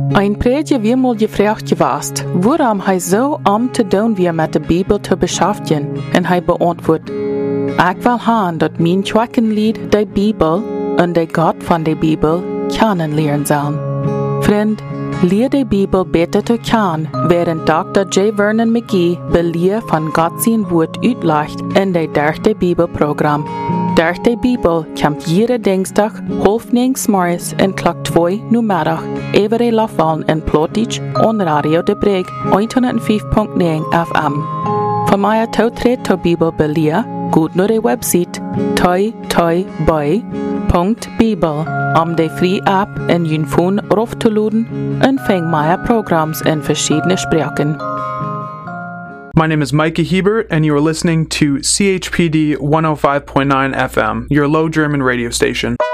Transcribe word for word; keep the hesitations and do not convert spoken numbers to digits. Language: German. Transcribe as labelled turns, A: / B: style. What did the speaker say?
A: Ein Prediger wie mal gefragt gewast, worum hij so am te doen wie met de Bibel te beschäftigen, en hij beantwoordt, ik wil haan dat mijn Schwackenlied de Bibel en de God van de Bibel kennenlernen sollen. Vriend, leer de Bibel beter te kennen, während Doktor J. Vernon McGee beleer van God zijn woord uitlegt in de derde Bibelprogramm. Durch de Bibel kommt jede Dinsdag half negen morgens en klok twee numiddag every lafvallen in Plotich on Radio de Breg honderdvijf komma negen F M. Voor mij toetreden tot Bibel beleer, goed naar de website toi toi boy punt bibel om de free app in je phone af te laden en vang mijn programma's in verschillende spraken.
B: My name is Micah Hebert, and you are listening to C H P D one oh five point nine F M, your low German radio station.